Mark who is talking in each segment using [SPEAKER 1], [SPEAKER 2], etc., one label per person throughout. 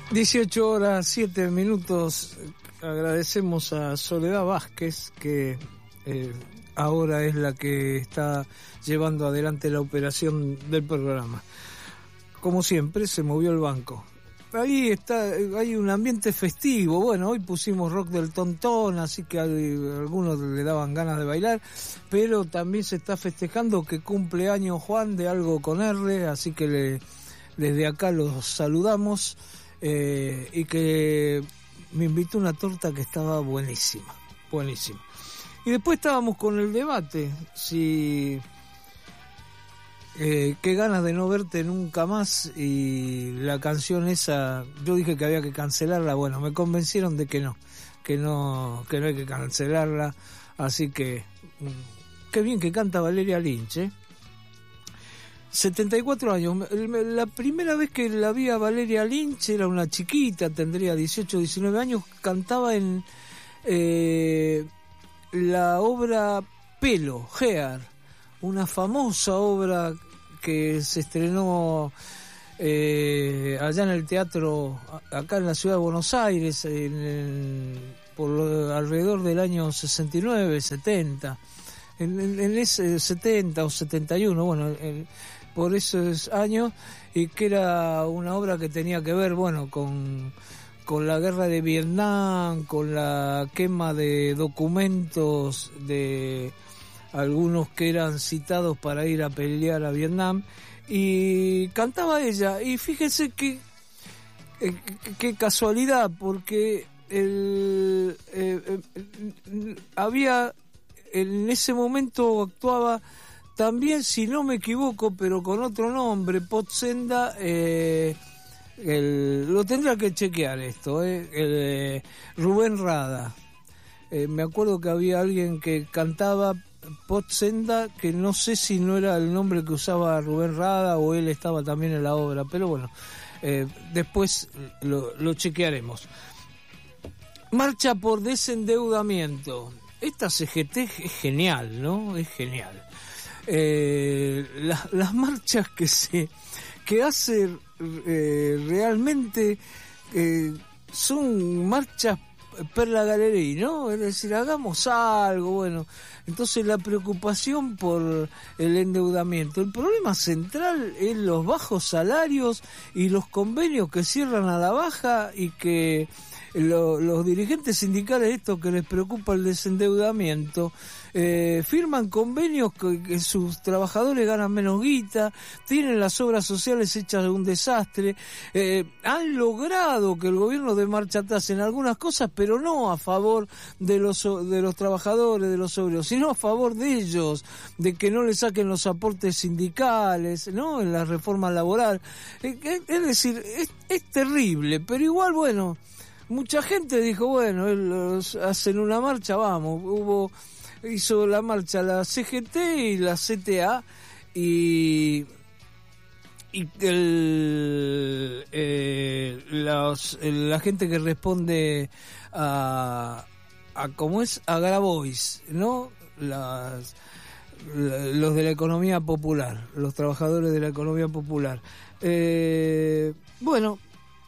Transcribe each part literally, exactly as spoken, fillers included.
[SPEAKER 1] dieciocho horas, siete minutos. Agradecemos a Soledad Vázquez, que eh, ahora es la que está llevando adelante la operación del programa. Como siempre, se movió el banco. Ahí está, hay un ambiente festivo. Bueno, hoy pusimos rock del Tontón, así que a algunos le daban ganas de bailar, pero también se está festejando que cumple años Juan de Algo con R, así que le, desde acá los saludamos, eh, y que me invitó una torta que estaba buenísima, buenísima. Y después estábamos con el debate, si... Eh, qué ganas de no verte nunca más, y la canción esa, yo dije que había que cancelarla, bueno, me convencieron de que no, que no, que no hay que cancelarla, así que qué bien que canta Valeria Lynch, ¿eh? setenta y cuatro años, la primera vez que la vi a Valeria Lynch era una chiquita, tendría dieciocho, diecinueve años, cantaba en eh, la obra Pelo, Hair, una famosa obra que se estrenó eh, allá en el teatro, acá en la ciudad de Buenos Aires, en, en, por lo, alrededor del año sesenta y nueve, setenta, en, en, en ese setenta o setenta y uno, bueno, en, por esos años, y que era una obra que tenía que ver, bueno, con... con la guerra de Vietnam, con la quema de documentos de algunos que eran citados para ir a pelear a Vietnam, y cantaba ella, y fíjense que eh, qué casualidad, porque el, eh, eh, había, en ese momento actuaba también, si no me equivoco, pero con otro nombre, Potsenda, eh, el, lo tendrá que chequear esto, eh, el, eh, Rubén Rada. Eh, me acuerdo que había alguien que cantaba Potsenda, que no sé si no era el nombre que usaba Rubén Rada o él estaba también en la obra, pero bueno, eh, después lo, lo chequearemos. Marcha por desendeudamiento. Esta C G T es genial, ¿no? Es genial. Eh, la, las marchas que se que hace eh, realmente eh, son marchas per la galería, ¿no? Es decir, hagamos algo, bueno. Entonces la preocupación por el endeudamiento. El problema central es los bajos salarios y los convenios que cierran a la baja, y que lo, los dirigentes sindicales, esto que les preocupa el desendeudamiento, eh, firman convenios que, que sus trabajadores ganan menos guita, tienen las obras sociales hechas de un desastre, eh, han logrado que el gobierno dé marcha atrás en algunas cosas, pero no a favor de los de los trabajadores, de los obreros, sino a favor de ellos, de que no le saquen los aportes sindicales, ¿no? En la reforma laboral. Eh, es decir, es, es terrible, pero igual, bueno, mucha gente dijo, bueno, ellos hacen una marcha, vamos, hubo, hizo la marcha la C G T y la C T A, y y el, eh, los, la gente que responde a, a ¿cómo es? A Grabois, ¿no? Las, los de la economía popular, los trabajadores de la economía popular. Eh, bueno,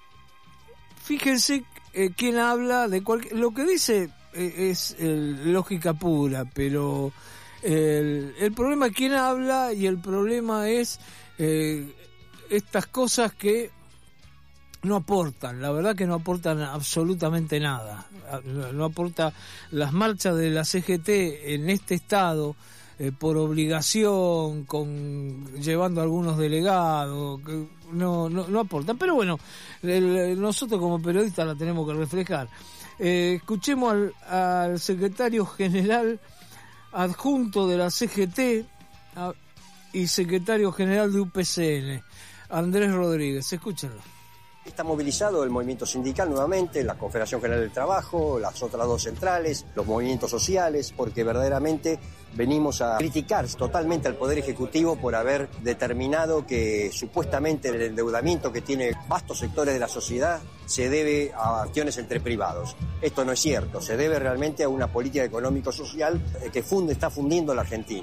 [SPEAKER 1] fíjense eh, quién habla de cualquier, lo que dice eh, es eh, lógica pura, pero el, el problema es quién habla, y el problema es eh, estas cosas que no aportan, la verdad que no aportan absolutamente nada. No aporta las marchas de la C G T en este estado, eh, por obligación, con llevando a algunos delegados, que no, no, no aportan. Pero bueno, el, nosotros como periodistas la tenemos que reflejar. Eh, escuchemos al, al secretario general adjunto de la C G T a, y secretario general de U P C N, Andrés Rodríguez. Escúchenlo.
[SPEAKER 2] Está movilizado el movimiento sindical nuevamente, la Confederación General del Trabajo, las otras dos centrales, los movimientos sociales, porque verdaderamente venimos a criticar totalmente al Poder Ejecutivo por haber determinado que supuestamente el endeudamiento que tiene vastos sectores de la sociedad se debe a acciones entre privados. Esto no es cierto, se debe realmente a una política económico-social que funde, está fundiendo la Argentina.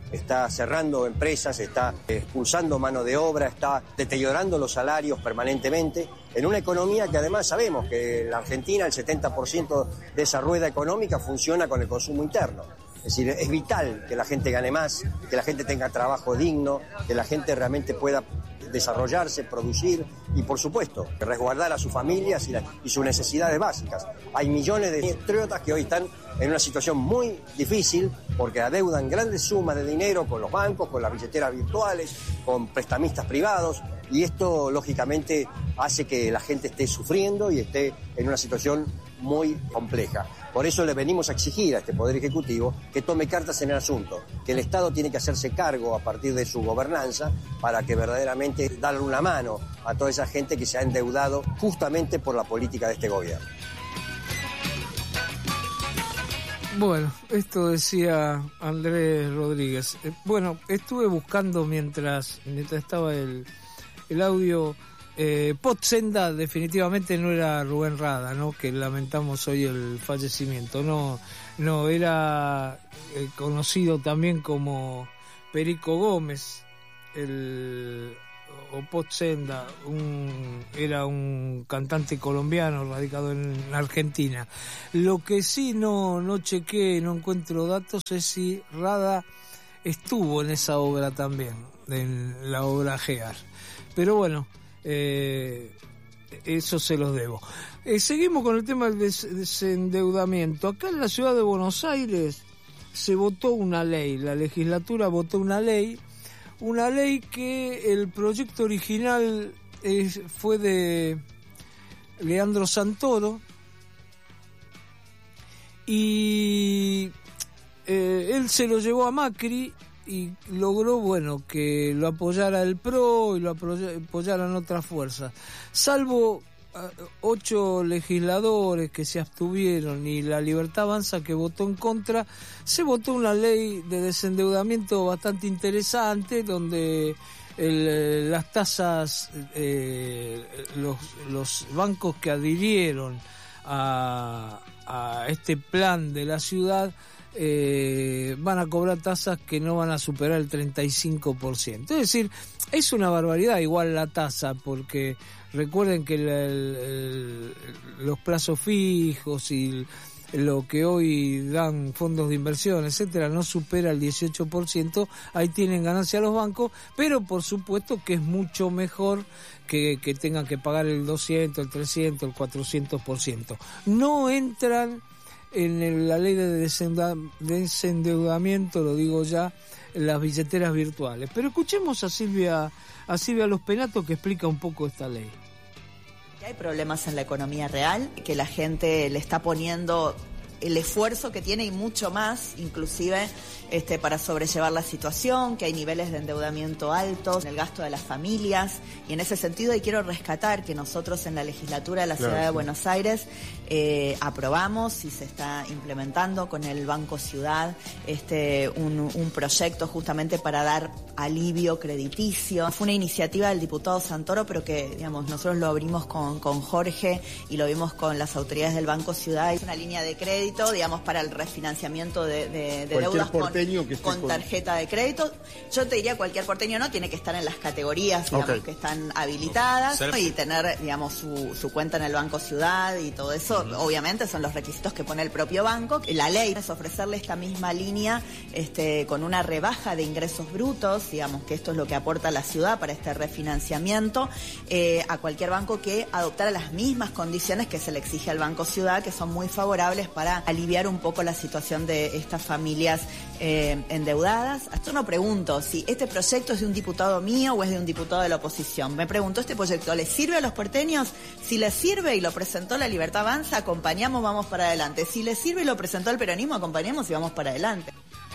[SPEAKER 2] está cerrando empresas, está expulsando mano de obra, está deteriorando los salarios permanentemente, en una economía que además sabemos que en la Argentina el setenta por ciento de esa rueda económica funciona con el consumo interno. Es decir, es vital que la gente gane más, que la gente tenga trabajo digno, que la gente realmente pueda desarrollarse, producir y, por supuesto, resguardar a sus familias y, la, y sus necesidades básicas. Hay millones de patriotas que hoy están en una situación muy difícil porque adeudan grandes sumas de dinero con los bancos, con las billeteras virtuales, con prestamistas privados, y esto, lógicamente, hace que la gente esté sufriendo y esté en una situación muy compleja. Por eso le venimos a exigir a este Poder Ejecutivo que tome cartas en el asunto, que el Estado tiene que hacerse cargo a partir de su gobernanza para que verdaderamente darle una mano a toda esa gente que se ha endeudado justamente por la política de este gobierno.
[SPEAKER 1] Bueno, esto decía Andrés Rodríguez. Eh, bueno, estuve buscando mientras, mientras estaba el, el audio... Eh, Potsenda definitivamente no era Rubén Rada, ¿no? Que lamentamos hoy el fallecimiento. No, no era eh, conocido también como Perico Gómez, el o Potsenda, un, era un cantante colombiano radicado en Argentina. Lo que sí no no chequé, no encuentro datos es si Rada estuvo en esa obra también, en la obra Gear. Pero bueno. Eh, eso se los debo. Eh, seguimos con el tema del des- desendeudamiento. Acá en la ciudad de Buenos Aires se votó una ley, la legislatura votó una ley, una ley que el proyecto original es, fue de Leandro Santoro y eh, él se lo llevó a Macri y logró, bueno, que lo apoyara el P R O y lo apoyaran otras fuerzas. Salvo uh, ocho legisladores que se abstuvieron y la Libertad Avanza que votó en contra, se votó una ley de desendeudamiento bastante interesante donde el, las tasas, eh, los, los bancos que adhirieron a, a este plan de la ciudad Eh, van a cobrar tasas que no van a superar el treinta y cinco por ciento. Es decir, es una barbaridad igual la tasa, porque recuerden que el, el, el, los plazos fijos y lo que hoy dan fondos de inversión, etcétera, no supera el dieciocho por ciento, ahí tienen ganancia los bancos, pero por supuesto que es mucho mejor que, que tengan que pagar el doscientos, el trescientos, el cuatrocientos por ciento. No entran en el, la ley de desendeudamiento, lo digo ya, las billeteras virtuales. Pero escuchemos a Silvia, a Silvia Los Penato que explica un poco esta ley.
[SPEAKER 3] Hay problemas en la economía real, que la gente le está poniendo el esfuerzo que tiene y mucho más, inclusive este, para sobrellevar la situación, que hay niveles de endeudamiento altos en el gasto de las familias, y en ese sentido y quiero rescatar que nosotros en la legislatura de la claro, Ciudad de sí. Buenos Aires eh, aprobamos y se está implementando con el Banco Ciudad este, un, un proyecto justamente para dar alivio crediticio. Fue una iniciativa del diputado Santoro, pero que digamos nosotros lo abrimos con, con Jorge y lo vimos con las autoridades del Banco Ciudad. Es una línea de crédito, digamos, para el refinanciamiento de, de, de deudas con, con tarjeta con... de crédito. Yo te diría cualquier porteño no, tiene que estar en las categorías, digamos, okay. que están habilitadas, okay. y tener, digamos, su, su cuenta en el Banco Ciudad y todo eso. Uh-huh. Obviamente son los requisitos que pone el propio banco. La ley es ofrecerle esta misma línea este, con una rebaja de ingresos brutos, digamos que esto es lo que aporta la ciudad para este refinanciamiento, eh, a cualquier banco que adoptara las mismas condiciones que se le exige al Banco Ciudad, que son muy favorables para aliviar un poco la situación de estas familias eh, endeudadas. Yo no pregunto si este proyecto es de un diputado mío o es de un diputado de la oposición. Me pregunto, ¿este proyecto le sirve a los porteños? Si le sirve y lo presentó la Libertad Avanza, acompañamos, vamos para adelante. Si le sirve y lo presentó el peronismo, acompañamos y vamos para adelante.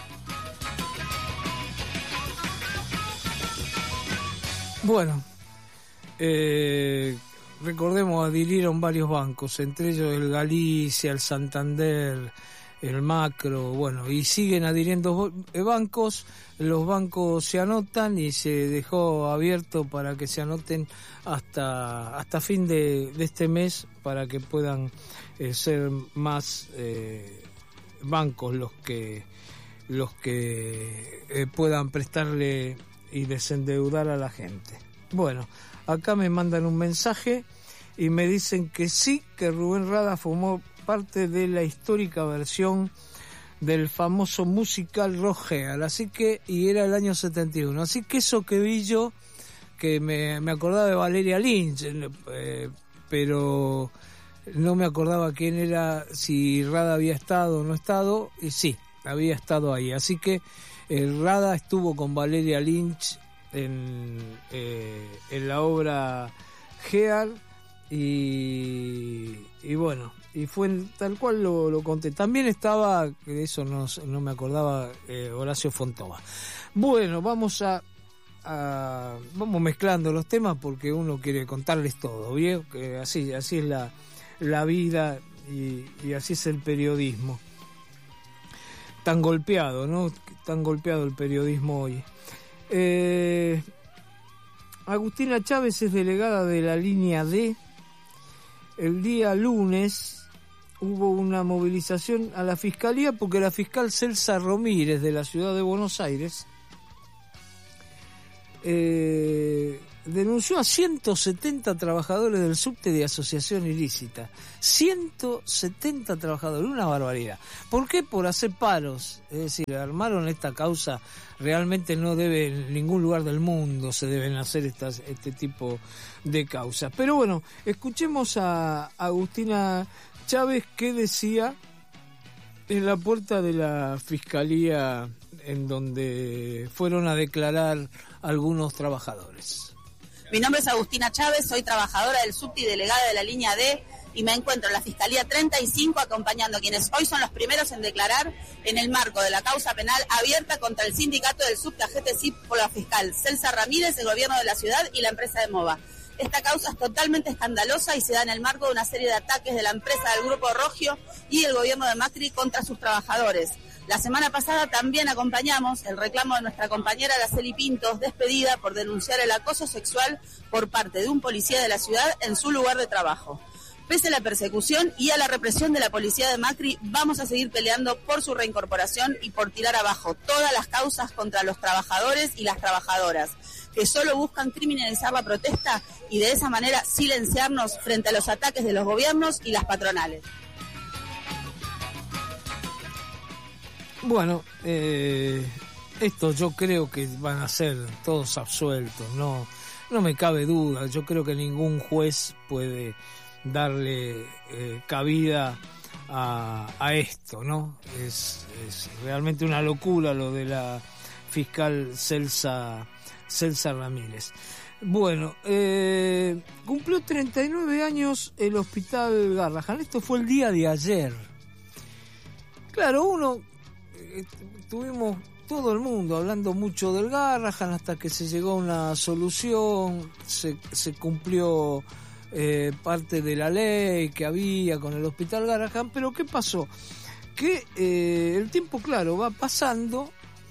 [SPEAKER 1] Bueno, eh, recordemos, adhirieron varios bancos, entre ellos el Galicia, el Santander, el Macro, bueno, y siguen adhiriendo bancos. Los bancos se anotan y se dejó abierto para que se anoten hasta hasta fin de, de este mes para que puedan eh, ser más eh, bancos los que los que eh, puedan prestarle y desendeudar a la gente. Bueno, acá me mandan un mensaje y me dicen que sí, que Rubén Rada formó parte de la histórica versión del famoso musical Rogel, así que, y era el año setenta y uno, así que eso que vi yo, que me, me acordaba de Valeria Lynch, eh, pero no me acordaba quién era, si Rada había estado o no estado, y sí, había estado ahí, así que eh, Rada estuvo con Valeria Lynch en, eh, en la obra Gear, y, y bueno, y fue tal cual lo, lo conté. También estaba, de eso no, no me acordaba, eh, Horacio Fontova. Bueno, vamos a, a vamos mezclando los temas porque uno quiere contarles todo, ¿bien? Que así, así es la, la vida y, y así es el periodismo. Tan golpeado, ¿no? Tan golpeado el periodismo hoy. Eh, Agustina Chávez es delegada de la línea D. El día lunes hubo una movilización a la Fiscalía porque la fiscal Celsa Ramírez de la ciudad de Buenos Aires eh, denunció a ciento setenta trabajadores del subte de asociación ilícita. ciento setenta trabajadores, una barbaridad. ¿Por qué? Por hacer paros. Es decir, armaron esta causa. Realmente no debe, en ningún lugar del mundo se deben hacer estas, este tipo de causas. Pero bueno, escuchemos a Agustina Chávez que decía en la puerta de la Fiscalía en donde fueron a declarar algunos trabajadores.
[SPEAKER 4] Mi nombre es Agustina Chávez, soy trabajadora del subte y delegada de la línea D y me encuentro en la Fiscalía treinta y cinco acompañando a quienes hoy son los primeros en declarar en el marco de la causa penal abierta contra el sindicato del subte A G T S I P por la fiscal Celsa Ramírez, el gobierno de la ciudad y la empresa de MOVA. Esta causa es totalmente escandalosa y se da en el marco de una serie de ataques de la empresa del Grupo Rogio y el gobierno de Macri contra sus trabajadores. La semana pasada también acompañamos el reclamo de nuestra compañera Araceli Pintos, despedida por denunciar el acoso sexual por parte de un policía de la ciudad en su lugar de trabajo. Pese a la persecución y a la represión de la policía de Macri, vamos a seguir peleando por su reincorporación y por tirar abajo todas las causas contra los trabajadores y las trabajadoras, que solo buscan criminalizar la protesta y de esa manera silenciarnos frente a los ataques de los gobiernos y las patronales.
[SPEAKER 1] Bueno, eh, esto yo creo que van a ser todos absueltos, no, no me cabe duda. Yo creo que ningún juez puede darle eh, cabida a, a esto, ¿no? Es, es realmente una locura lo de la fiscal Celsa, Celsa Ramírez. Bueno, eh, cumplió treinta y nueve años el Hospital Garrahan. Esto fue el día de ayer. Claro, uno... Tuvimos todo el mundo hablando mucho del Garrahan hasta que se llegó a una solución, se, se cumplió eh, parte de la ley que había con el Hospital Garrahan, pero ¿qué pasó? Que eh, el tiempo, claro, va pasando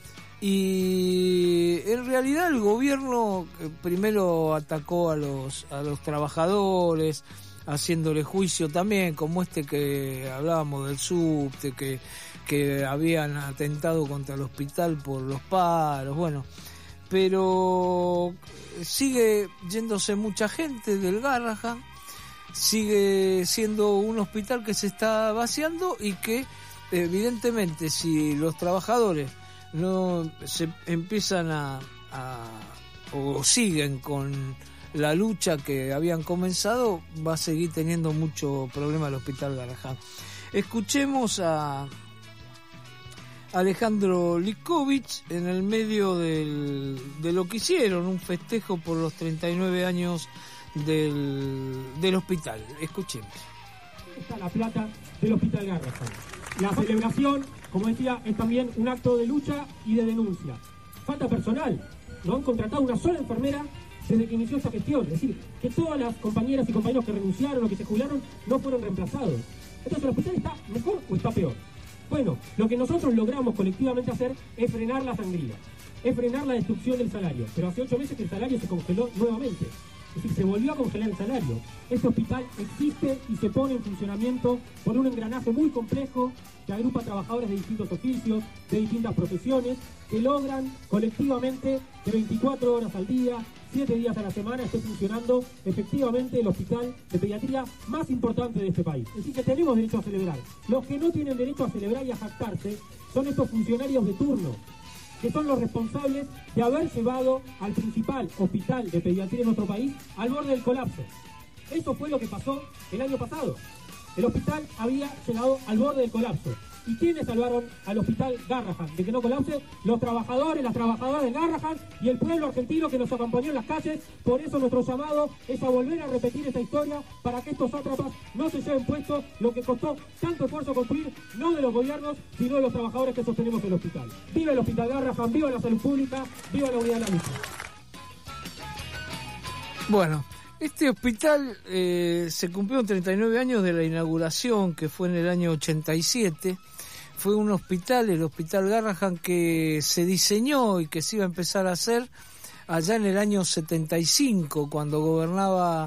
[SPEAKER 1] y en realidad el gobierno eh, primero atacó a los, a los trabajadores, haciéndole juicio también, como este que hablábamos del subte, que que habían atentado contra el hospital por los paros, bueno, pero sigue yéndose mucha gente del Garrahan, sigue siendo un hospital que se está vaciando y que evidentemente si los trabajadores no se empiezan a, a o siguen con la lucha que habían comenzado, va a seguir teniendo mucho problema el Hospital Garrahan. Escuchemos a Alejandro Likovich en el medio del, de lo que hicieron, un festejo por los treinta y nueve años del, del hospital. Escuchemos.
[SPEAKER 5] Está la plata del Hospital Garrahan. La celebración, como decía, es también un acto de lucha y de denuncia. Falta personal. No han contratado una sola enfermera desde que inició esta gestión. Es decir, que todas las compañeras y compañeros que renunciaron o que se jubilaron no fueron reemplazados. Entonces, ¿el hospital está mejor o está peor? Bueno, lo que nosotros logramos colectivamente hacer es frenar la sangría, es frenar la destrucción del salario. Pero hace ocho meses que el salario se congeló nuevamente. Es decir, se volvió a congelar el salario. Este hospital existe y se pone en funcionamiento por un engranaje muy complejo que agrupa trabajadores de distintos oficios, de distintas profesiones, que logran colectivamente que veinticuatro horas al día, siete días a la semana, esté funcionando efectivamente el hospital de pediatría más importante de este país. Es decir, que tenemos derecho a celebrar. Los que no tienen derecho a celebrar y a jactarse son estos funcionarios de turno, que son los responsables de haber llevado al principal hospital de pediatría en nuestro país al borde del colapso. Eso fue lo que pasó el año pasado. El hospital había llegado al borde del colapso. ¿Y quiénes salvaron al hospital Garrahan de que no colapse? Los trabajadores, las trabajadoras de Garrahan y el pueblo argentino que nos acompañó en las calles. Por eso nuestro llamado es a volver a repetir esta historia para que estos sátrapas no se lleven puesto lo que costó tanto esfuerzo construir, no de los gobiernos, sino de los trabajadores que sostenemos el hospital. ¡Viva el hospital Garrahan! ¡Viva la salud pública! ¡Viva la unidad de la misma!
[SPEAKER 1] Bueno, este hospital eh, se cumplieron treinta y nueve años de la inauguración, que fue en el año ochenta y siete. Fue un hospital, el Hospital Garrahan, que se diseñó y que se iba a empezar a hacer allá en el año setenta y cinco, cuando gobernaba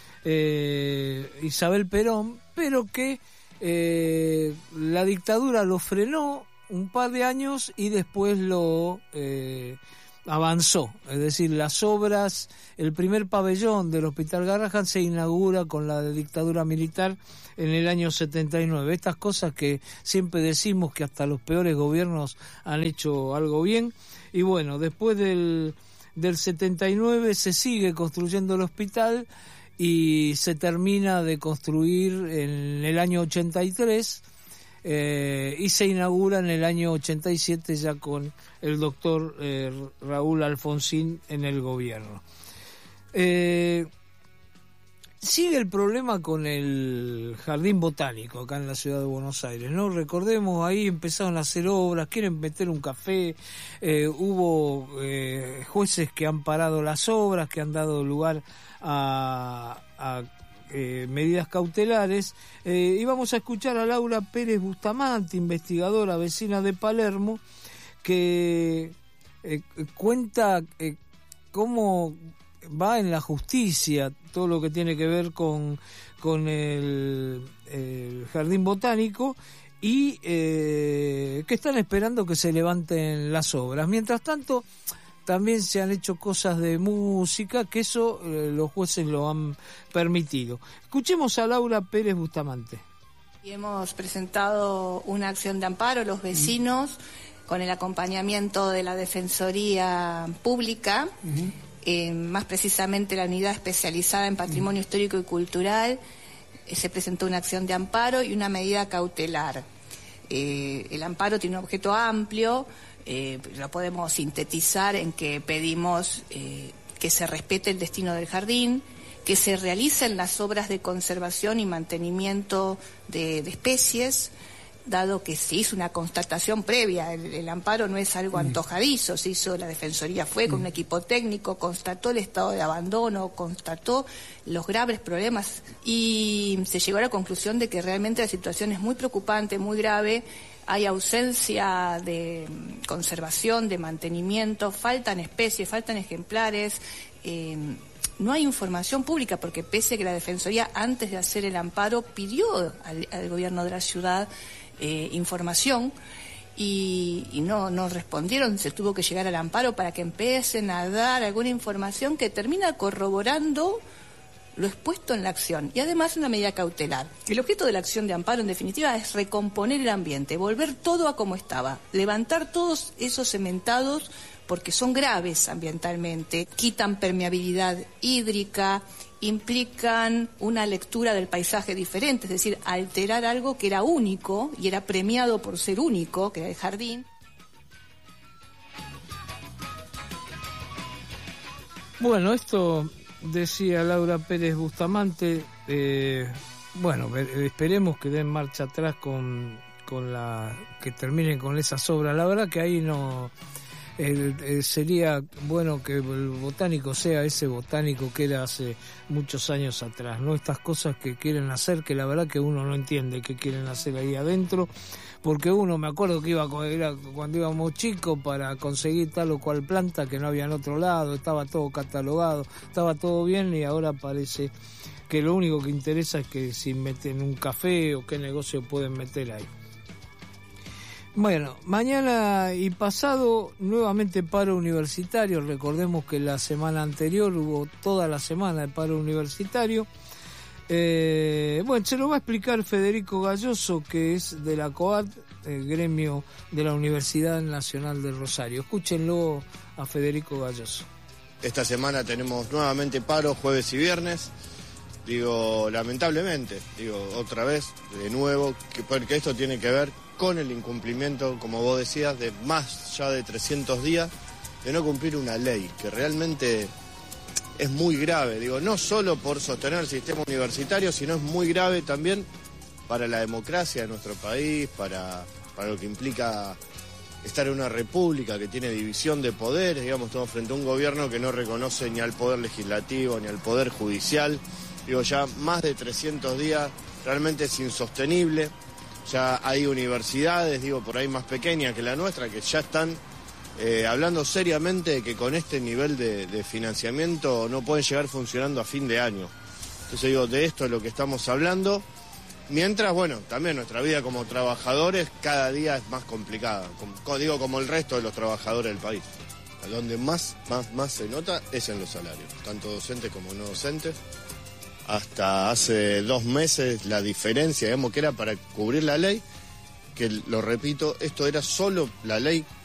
[SPEAKER 1] eh, Isabel Perón, pero que eh, la dictadura lo frenó un par de años y después lo eh, avanzó. Es decir, las obras, el primer pabellón del Hospital Garrahan se inaugura con la dictadura militar en el año setenta y nueve. Estas cosas que siempre decimos que hasta los peores gobiernos han hecho algo bien. Y bueno, después del, del setenta y nueve se sigue construyendo el hospital y se termina de construir en el año ochenta y tres eh, y se inaugura en el año ochenta y siete ya con el doctor eh, Raúl Alfonsín en el gobierno. Eh, Sigue el problema con el Jardín Botánico acá en la ciudad de Buenos Aires, ¿no? Recordemos, ahí empezaron a hacer obras, quieren meter un café, eh, hubo eh, jueces que han parado las obras, que han dado lugar a, a eh, medidas cautelares. Eh, y vamos a escuchar a Laura Pérez Bustamante, investigadora vecina de Palermo, que eh, cuenta eh, cómo va en la justicia todo lo que tiene que ver con, con el, el Jardín Botánico y eh, que están esperando que se levanten las obras. Mientras tanto, también se han hecho cosas de música, que eso eh, los jueces lo han permitido. Escuchemos a Laura Pérez Bustamante.
[SPEAKER 6] Y hemos presentado una acción de amparo, los vecinos, mm. con el acompañamiento de la Defensoría Pública, uh-huh. Eh, más precisamente la unidad especializada en patrimonio histórico y cultural. Eh, se presentó una acción de amparo y una medida cautelar. Eh, el amparo tiene un objeto amplio, eh, lo podemos sintetizar en que pedimos eh, que se respete el destino del jardín, que se realicen las obras de conservación y mantenimiento de, de especies, dado que se hizo una constatación previa. El, el amparo no es algo antojadizo, se hizo, la Defensoría fue con un equipo técnico, constató el estado de abandono, constató los graves problemas y se llegó a la conclusión de que realmente la situación es muy preocupante, muy grave. Hay ausencia de conservación, de mantenimiento, faltan especies, faltan ejemplares, eh, no hay información pública, porque pese a que la Defensoría antes de hacer el amparo pidió al, al gobierno de la ciudad Eh, información y, y no, no respondieron, se tuvo que llegar al amparo para que empiecen a dar alguna información que termina corroborando lo expuesto en la acción y además una medida cautelar. El objeto de la acción de amparo en definitiva es recomponer el ambiente, volver todo a como estaba, levantar todos esos cementados porque son graves ambientalmente, quitan permeabilidad hídrica, implican una lectura del paisaje diferente, es decir, alterar algo que era único y era premiado por ser único, que era el jardín.
[SPEAKER 1] Bueno, esto decía Laura Pérez Bustamante. Eh, bueno, esperemos que den marcha atrás con, con la que terminen con esas obras. La verdad que ahí no el, el, sería bueno que el botánico sea ese botánico que era hace muchos años atrás, no estas cosas que quieren hacer, que la verdad que uno no entiende qué quieren hacer ahí adentro, porque uno, me acuerdo que iba era cuando íbamos chicos para conseguir tal o cual planta que no había en otro lado, estaba todo catalogado, estaba todo bien, y ahora parece que lo único que interesa es que si meten un café o qué negocio pueden meter ahí. Bueno, mañana y pasado nuevamente paro universitario. Recordemos que la semana anterior hubo toda la semana de paro universitario. Eh, bueno, se lo va a explicar Federico Galloso, que es de la COAT, el gremio de la Universidad Nacional del Rosario. Escúchenlo a Federico Galloso.
[SPEAKER 7] Esta semana tenemos nuevamente paro, jueves y viernes. Digo, lamentablemente, digo, otra vez, de nuevo, que, porque esto tiene que ver con el incumplimiento, como vos decías, de más ya de trescientos días de no cumplir una ley, que realmente es muy grave, digo, no solo por sostener el sistema universitario, sino es muy grave también para la democracia de nuestro país, para, para lo que implica estar en una república que tiene división de poderes, digamos, estamos frente a un gobierno que no reconoce ni al poder legislativo ni al poder judicial. Digo, ya más de trescientos días realmente es insostenible. Ya hay universidades, digo, por ahí más pequeñas que la nuestra, que ya están eh, hablando seriamente de que con este nivel de, de financiamiento no pueden llegar funcionando a fin de año. Entonces digo, de esto es lo que estamos hablando. Mientras, bueno, también nuestra vida como trabajadores cada día es más complicada, como, digo, como el resto de los trabajadores del país. A donde más, más, más se nota es en los salarios, tanto docentes como no docentes. Hasta hace dos meses la diferencia, digamos, que era para cubrir la ley, que lo repito, esto era solo la ley